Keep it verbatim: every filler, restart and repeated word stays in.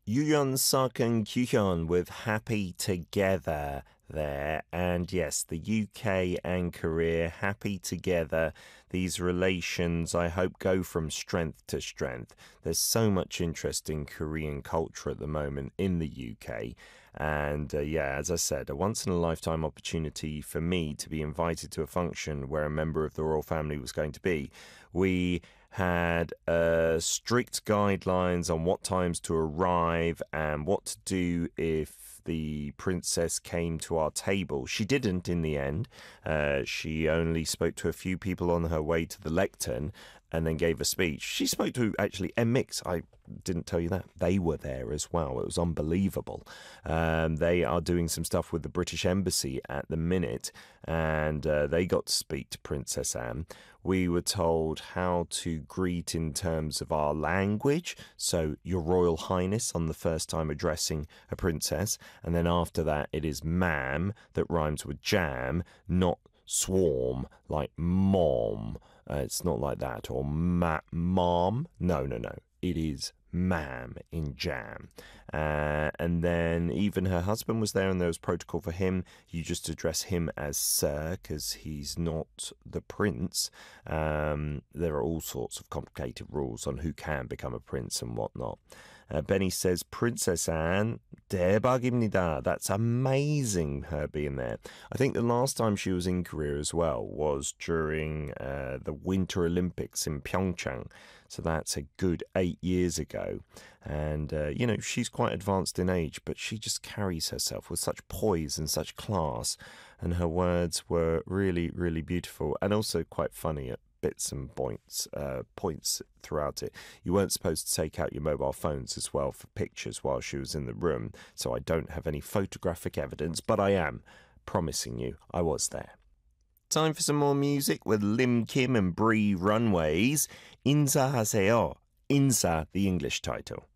Yuyeon Suk and Kyuhyun with Happy Together there. And yes, the U K and Korea happy together. These relations, I hope, go from strength to strength. There's so much interest in Korean culture at the moment in the U K. And uh, yeah, as I said, a once in a lifetime opportunity for me to be invited to a function where a member of the royal family was going to be. We had uh, strict guidelines on what times to arrive and what to do if the princess came to our table. She didn't in the end. Uh, she only spoke to a few people on her way to the lectern and then gave a speech. She spoke to actually M Mix. I didn't tell you that. They were there as well. It was unbelievable. Um, they are doing some stuff with the British Embassy at the minute, and uh, they got to speak to Princess Anne. We were told how to greet in terms of our language. So, Your Royal Highness on the first time addressing a princess. And then after that, it is ma'am that rhymes with jam, not swarm like mom. Uh, it's not like that. Or ma- mom. No, no, no. It is ma'am in jam. Uh, and then even her husband was there and there was protocol for him. You just address him as sir because he's not the prince. Um, there are all sorts of complicated rules on who can become a prince and whatnot. Uh, Benny says, Princess Anne, 대박입니다. That's amazing, her being there. I think the last time she was in Korea as well was during uh, the Winter Olympics in Pyeongchang. So that's a good eight years ago. And, uh, you know, she's quite advanced in age, but she just carries herself with such poise and such class. And her words were really, really beautiful and also quite funny at bits and points, uh, points throughout it. You weren't supposed to take out your mobile phones as well for pictures while she was in the room. So I don't have any photographic evidence, but I am promising you I was there. Time for some more music with Lim Kim and Bree Runways. 인사하세요. Insa, the English title.